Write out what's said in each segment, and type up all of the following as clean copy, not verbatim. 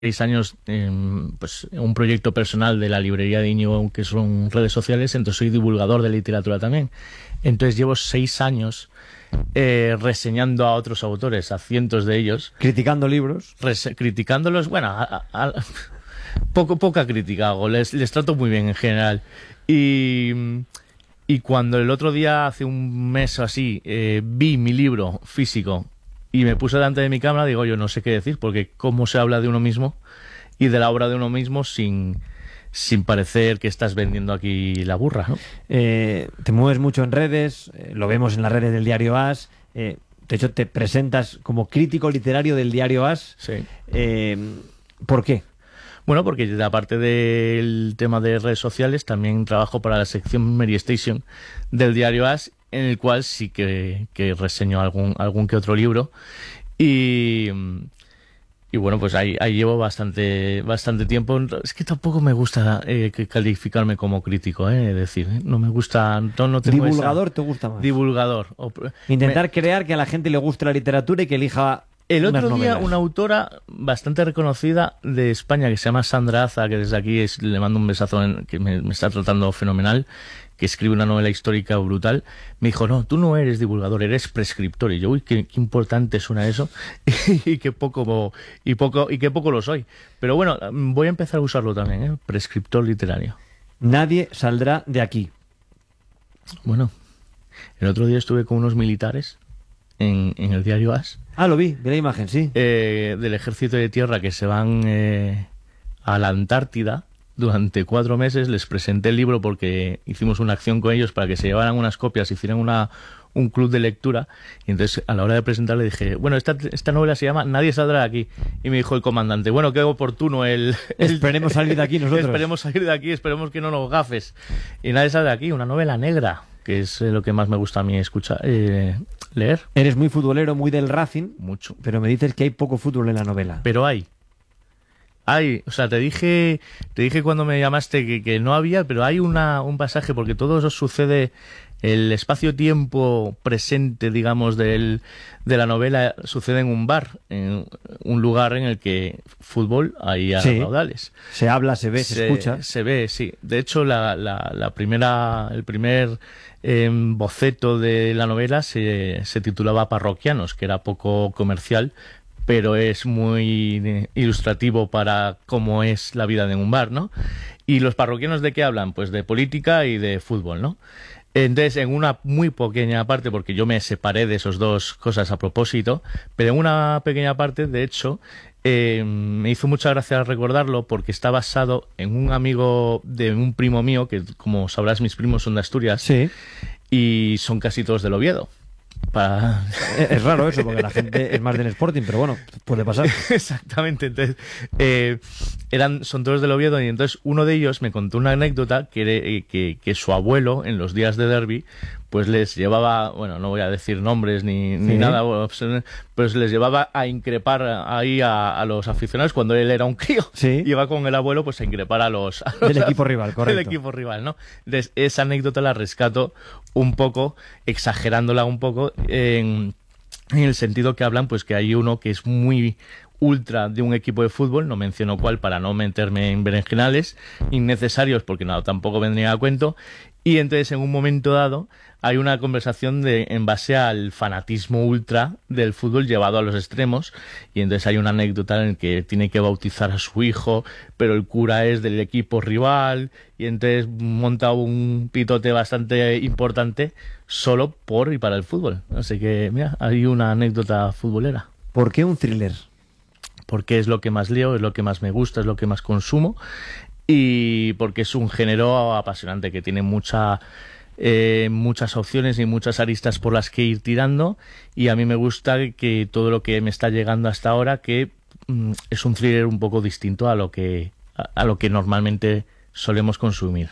6 años pues un proyecto personal de la librería de Íñigo, que son redes sociales, entonces soy divulgador de literatura también. Entonces llevo 6 años reseñando a otros autores, a cientos de ellos. Criticando libros. Criticándolos, bueno, poca crítica hago, les trato muy bien en general. Y cuando el otro día, hace un mes o así, vi mi libro físico y me puse delante de mi cámara, digo, yo no sé qué decir, porque cómo se habla de uno mismo y de la obra de uno mismo sin parecer que estás vendiendo aquí la burra, ¿no? Te mueves mucho en redes, lo vemos en las redes del diario As. De hecho, te presentas como crítico literario del diario As. Sí. ¿Por qué? Bueno, porque aparte del tema de redes sociales, también trabajo para la sección Mary Station del diario As, en el cual sí que reseño algún que otro libro. Y bueno, pues ahí llevo bastante tiempo. Es que tampoco me gusta calificarme como crítico, es decir, no me gusta. No tengo ¿Divulgador te gusta más? Divulgador. Intentar crear que a la gente le guste la literatura y que elija. El otro unas día, novelas. una autora bastante reconocida de España, que se llama Sandra Aza, que desde aquí le mando un besazo, que me está tratando fenomenal, que escribe una novela histórica brutal, me dijo, no, tú no eres divulgador, eres prescriptor. Y yo, uy, qué importante suena eso, y qué poco lo soy. Pero bueno, voy a empezar a usarlo también, prescriptor literario. Nadie saldrá de aquí. Bueno, el otro día estuve con unos militares en el diario As. Ah, lo vi la imagen, sí. Del ejército de tierra, que se van a la Antártida durante 4 meses. Les presenté el libro porque hicimos una acción con ellos para que se llevaran unas copias, hicieran un club de lectura, y entonces a la hora de presentarle dije, bueno, esta novela se llama Nadie saldrá de aquí, y me dijo el comandante, bueno, qué oportuno Esperemos salir de aquí nosotros. Esperemos salir de aquí, esperemos que no nos gafes. Y Nadie saldrá de aquí, una novela negra, que es lo que más me gusta a mí leer. Eres muy futbolero, muy del Racing. Mucho. Pero me dices que hay poco fútbol en la novela. Pero hay, o sea, te dije cuando me llamaste que no había, pero hay un pasaje, porque todo eso sucede, el espacio-tiempo presente, digamos, de la novela sucede en un bar, en un lugar en el que fútbol hay a raudales. Se habla, se ve, se escucha. Se ve, sí. De hecho, el primer boceto de la novela se titulaba Parroquianos, que era poco comercial, pero es muy ilustrativo para cómo es la vida de un bar, ¿no? ¿Y los parroquianos de qué hablan? Pues de política y de fútbol, ¿no? Entonces, en una muy pequeña parte, porque yo me separé de esas dos cosas a propósito, pero en una pequeña parte, de hecho, me hizo mucha gracia recordarlo, porque está basado en un amigo de un primo mío, que como sabrás, mis primos son de Asturias, sí, y son casi todos del Oviedo. Es raro eso, porque la gente es más del Sporting, pero bueno, puede pasar. Exactamente. Entonces, son todos del Oviedo, y entonces uno de ellos me contó una anécdota que su abuelo, en los días de derbi, pues les llevaba, bueno, no voy a decir nombres ni nada, pues les llevaba a increpar ahí a los aficionados cuando él era un crío. Sí. Iba con el abuelo pues a increpar a los del equipo rival, correcto. Del equipo rival, ¿no? Entonces, esa anécdota la rescato un poco, exagerándola un poco, en el sentido que hablan, pues que hay uno que es muy ultra de un equipo de fútbol, no menciono cuál para no meterme en berenjenales innecesarios, porque no, tampoco vendría a cuento, y entonces en un momento dado hay una conversación en base al fanatismo ultra del fútbol llevado a los extremos, y entonces hay una anécdota en la que tiene que bautizar a su hijo, pero el cura es del equipo rival, y entonces monta un pitote bastante importante solo por y para el fútbol. Así que, mira, hay una anécdota futbolera. ¿Por qué un thriller? Porque es lo que más leo, es lo que más me gusta, es lo que más consumo, y porque es un género apasionante que tiene muchas opciones y muchas aristas por las que ir tirando, y a mí me gusta que todo lo que me está llegando hasta ahora, que es un thriller un poco distinto a lo que normalmente solemos consumir.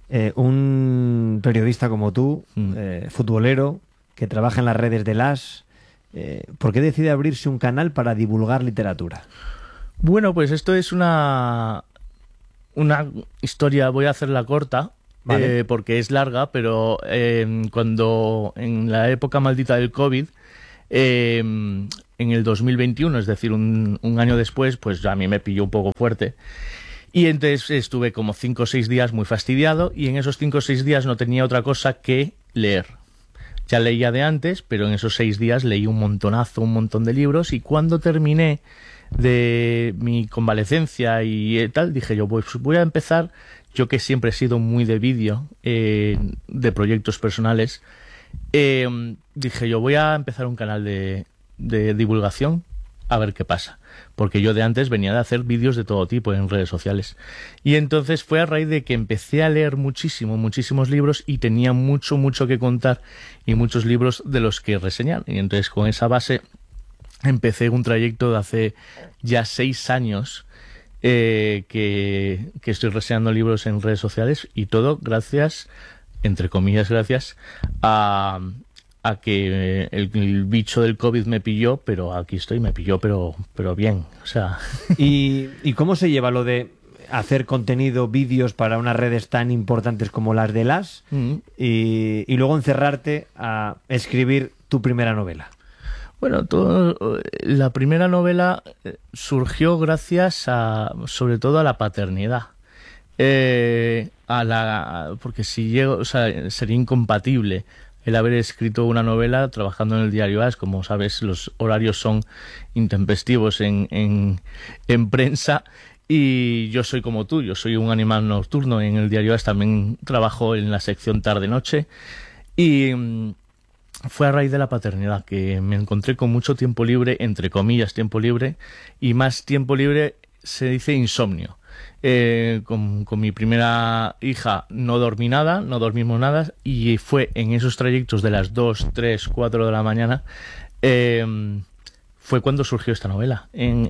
Un periodista como tú, futbolero, que trabaja en las redes del As, ¿por qué decide abrirse un canal para divulgar literatura? Bueno, pues esto es una historia, voy a hacerla corta, vale, porque es larga, pero cuando en la época maldita del COVID, en en el 2021, es decir, un año después, pues a mí me pilló un poco fuerte. Y entonces estuve como 5 o 6 días muy fastidiado, y en esos 5 o 6 días no tenía otra cosa que leer. Ya leía de antes, pero en esos 6 días leí un montón de libros, y cuando terminé de mi convalecencia y tal, dije yo, pues voy a empezar, yo que siempre he sido muy de vídeo, de proyectos personales, dije yo, voy a empezar un canal de divulgación, a ver qué pasa, porque yo de antes venía de hacer vídeos de todo tipo en redes sociales, y entonces fue a raíz de que empecé a leer muchísimos libros, y tenía mucho que contar, y muchos libros de los que reseñar, y entonces con esa base empecé un trayecto de hace ya 6 años, que estoy reseñando libros en redes sociales, y todo gracias, entre comillas gracias, a que el bicho del COVID me pilló, pero aquí estoy, me pilló, pero bien, o sea. ¿Y cómo se lleva lo de hacer contenido, vídeos para unas redes tan importantes como las de las, y luego encerrarte a escribir tu primera novela? Bueno, la primera novela surgió gracias sobre todo a la paternidad. Porque si llego, o sea, sería incompatible el haber escrito una novela trabajando en el diario AS. Como sabes, los horarios son intempestivos en prensa, y yo soy como tú, yo soy un animal nocturno. En el diario AS también trabajo en la sección tarde-noche, y fue a raíz de la paternidad que me encontré con mucho tiempo libre, entre comillas tiempo libre, y más tiempo libre se dice insomnio. Con mi primera hija no dormimos nada, y fue en esos trayectos de las 2, 3, 4 de la mañana, fue cuando surgió esta novela,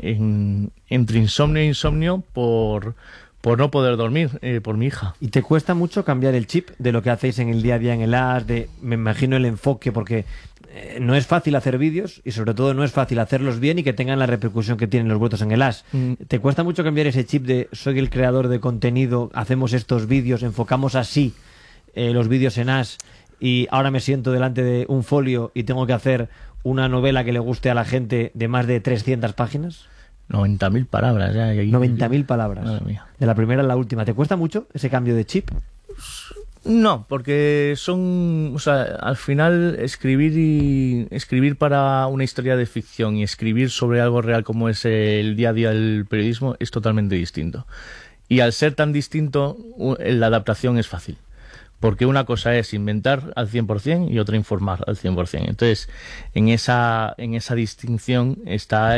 entre insomnio e insomnio por no poder dormir, por mi hija. ¿Y te cuesta mucho cambiar el chip de lo que hacéis en el día a día en el AS, me imagino el enfoque, porque no es fácil hacer vídeos, y sobre todo no es fácil hacerlos bien y que tengan la repercusión que tienen los vuestros en el AS? ¿Te cuesta mucho cambiar ese chip de soy el creador de contenido, hacemos estos vídeos, enfocamos así los vídeos en AS, y ahora me siento delante de un folio y tengo que hacer una novela que le guste a la gente de más de 300 páginas? 90.000 palabras. 90.000 palabras. Madre mía. De la primera a la última. ¿Te cuesta mucho ese cambio de chip? No, porque o sea, al final escribir para una historia de ficción y escribir sobre algo real como es el día a día del periodismo es totalmente distinto. Y al ser tan distinto, la adaptación es fácil. Porque una cosa es inventar al 100% y otra informar al 100%. Entonces, en esa distinción está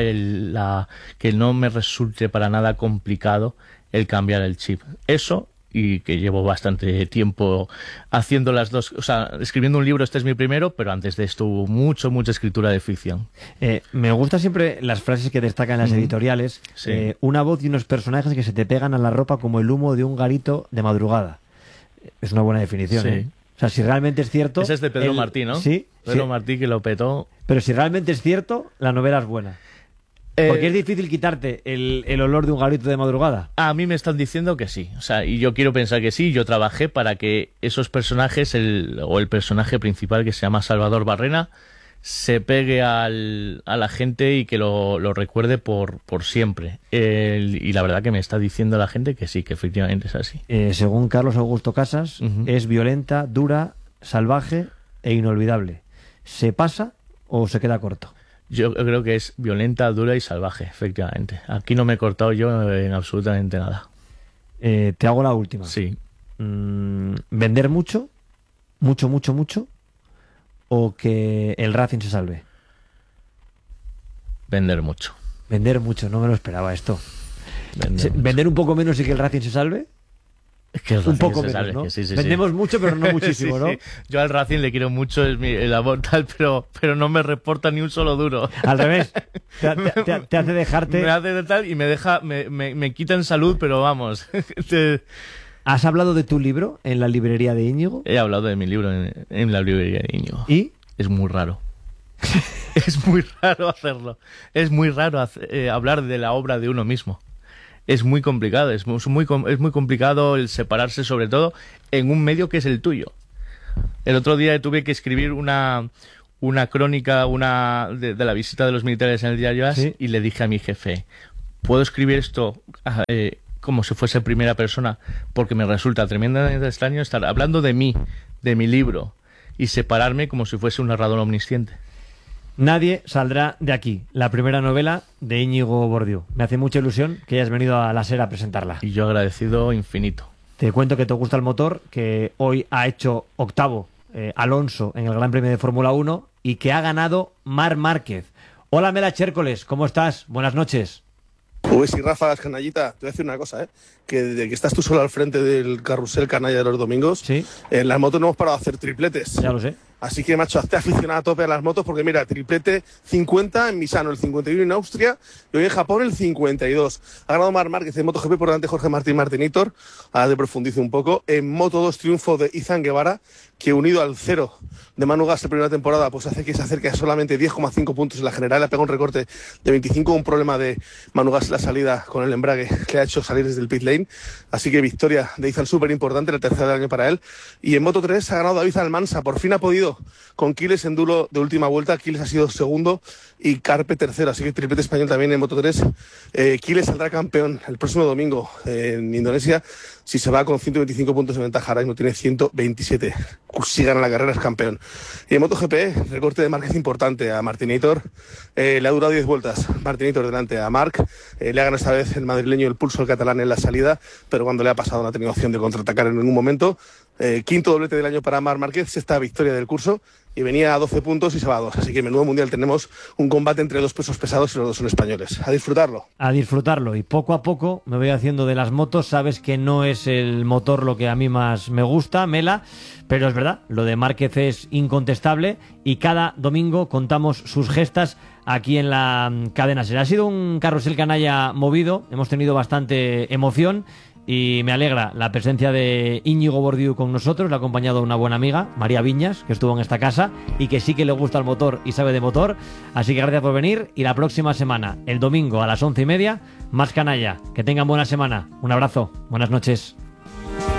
que no me resulte para nada complicado el cambiar el chip. Eso, y que llevo bastante tiempo haciendo las dos, o sea, escribiendo un libro, este es mi primero, pero antes de esto hubo mucha escritura de ficción. Me gustan siempre las frases que destacan las editoriales. Sí. Una voz y unos personajes que se te pegan a la ropa como el humo de un garito de madrugada. Es una buena definición, Sí. ¿eh? O sea, si realmente es cierto... Ese es de Pedro Martí, ¿no? Sí. Pedro Martí, que lo petó. Pero si realmente es cierto, la novela es buena. Porque es difícil quitarte el olor de un garito de madrugada. A mí me están diciendo que sí. O sea, y yo quiero pensar que sí. Yo trabajé para que esos personajes, el personaje principal, que se llama Salvador Barrena, se pegue a la gente y que lo recuerde por siempre. Y la verdad que me está diciendo la gente que sí, que efectivamente es así. Según Carlos Augusto Casas, es violenta, dura, salvaje e inolvidable. ¿Se pasa o se queda corto? Yo creo que es violenta, dura y salvaje, efectivamente. Aquí no me he cortado yo en absolutamente nada. Te hago la última. Sí. ¿Vender mucho? ¿Mucho? ¿O que el Racing se salve? Vender mucho. Vender mucho, no me lo esperaba esto. Mucho. ¿Vender un poco menos y que el Racing se salve? Es que el Racing Un poco se menos, salve, ¿no? que sí, Vendemos mucho, pero no muchísimo, sí, ¿no? sí. Yo al Racing le quiero mucho, es el amor tal, pero no me reporta ni un solo duro. Al revés, te hace dejarte... Me hace de tal y me deja, me quita en salud, pero vamos. ¿Has hablado de tu libro en la librería de Íñigo? He hablado de mi libro en la librería de Íñigo. ¿Y? Es muy raro. Es muy raro hacerlo. Es muy raro hablar de la obra de uno mismo. Es muy complicado. Es muy complicado el separarse, sobre todo en un medio que es el tuyo. El otro día tuve que escribir una una crónica de la visita de los militares en el diario AS, Sí. y le dije a mi jefe, ¿puedo escribir esto como si fuese primera persona? Porque me resulta tremendamente extraño estar hablando de mí, de mi libro, y separarme como si fuese un narrador omnisciente. Nadie saldrá de aquí. La primera novela de Íñigo Bordiú. Me hace mucha ilusión que hayas venido a la SER a presentarla. Y yo agradecido infinito. Te cuento que te gusta el motor, que hoy ha hecho octavo Alonso en el Gran Premio de Fórmula 1 y que ha ganado Marc Márquez. Hola Mela Chércoles, ¿cómo estás? Buenas noches. Pues sí, Ráfagas, canallita, te voy a decir una cosa, que desde que estás tú solo al frente del carrusel canalla de los domingos, Sí. en las motos no hemos parado a hacer tripletes. Ya lo sé. Así que, macho, hazte aficionado a tope a las motos porque, mira, triplete 50 en Misano, el 51 en Austria y hoy en Japón el 52. Ha ganado Marc Márquez en MotoGP por delante de Jorge Martín Martinitor. Ahora te profundizo un poco. En Moto2 triunfo de Izan Guevara, que unido al 0 de Manu Gas la primera temporada, pues hace que se acerque a solamente 10,5 puntos en la general. Le pega un recorte de 25, un problema de Manu Gas en la salida con el embrague que le ha hecho salir desde el pit lane. Así que victoria de Izan súper importante, la tercera del año para él. Y en Moto3 ha ganado David Almansa, por fin ha podido con Quiles en duelo de última vuelta. Quiles ha sido segundo y Carpe tercero, así que triplete español también en Moto3. Quiles saldrá campeón el próximo domingo en Indonesia si se va con 125 puntos de ventaja. Ahora mismo tiene 127. Si gana la carrera es campeón. Y en MotoGP, recorte de Márquez importante a Martinitor. Le ha durado 10 vueltas. Martinitor delante a Marc. Le ha ganado esta vez el madrileño el pulso al catalán en la salida, pero cuando le ha pasado no ha tenido opción de contraatacar en ningún momento. Quinto doblete del año para Marc Márquez, sexta victoria del curso, y venía a 12 puntos y se va a 2. Así que en el nuevo mundial tenemos un combate entre dos pesos pesados y los dos son españoles. A disfrutarlo. A disfrutarlo. Y poco a poco me voy haciendo de las motos. Sabes que no es el motor lo que a mí más me gusta, Mela, pero es verdad, lo de Márquez es incontestable y cada domingo contamos sus gestas aquí en la cadena SER. Ha sido un carrusel canalla movido, hemos tenido bastante emoción. Y me alegra la presencia de Íñigo Bordiú con nosotros. Le ha acompañado una buena amiga, María Viñas, que estuvo en esta casa y que sí que le gusta el motor y sabe de motor. Así que gracias por venir. Y la próxima semana, el domingo a las 11:30, más canalla. Que tengan buena semana. Un abrazo. Buenas noches.